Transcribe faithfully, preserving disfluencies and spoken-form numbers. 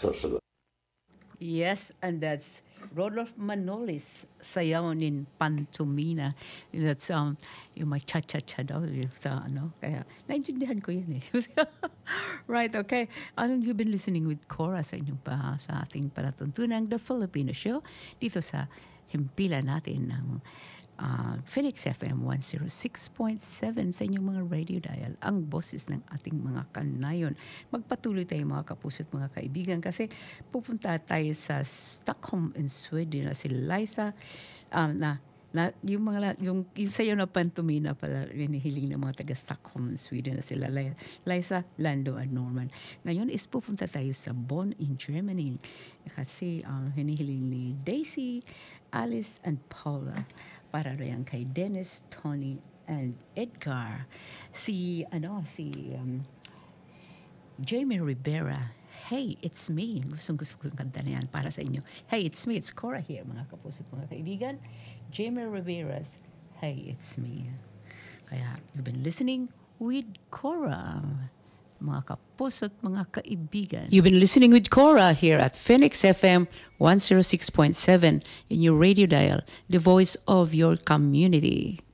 Sorsogon. Yes, and that's Rodolph Manolis sayaw nin Pantomina. That's um yung may cha-cha-cha daw yung sa ano. Kaya naintindihan ko yun eh. Right, okay. Ano, you've been listening with Cora sa inyong pa sa ating palatuntunang The Filipino Show dito sa himpilan natin ng uh, Phoenix F M one oh six point seven sa inyong mga radio dial, ang boses ng ating mga kanayon. Magpatuloy tayo mga kapuso at mga kaibigan kasi pupunta tayo sa Stockholm in Sweden na si Liza um, na na yung mga yung, yung sayo na pantomina pala hinihiling ng mga taga Stockholm, Sweden na sila Liza, Lando at Norman. Ngayon is pupunta tayo sa Bonn in Germany kasi um, hinihiling ni Daisy, Alice and Paula para rin kay Dennis, Tony and Edgar. Si ano si um, Jamie Rivera. Hey, it's me. Gustong gusto ko yung kanta na yan para sa inyo. Hey, it's me. It's Cora here, mga kapuso at mga kaibigan. Jamie Rivera's Hey, it's me. Kaya, you've been listening with Cora, mga kapuso at mga kaibigan. You've been listening with Cora here at Phoenix F M one oh six point seven in your radio dial, the voice of your community.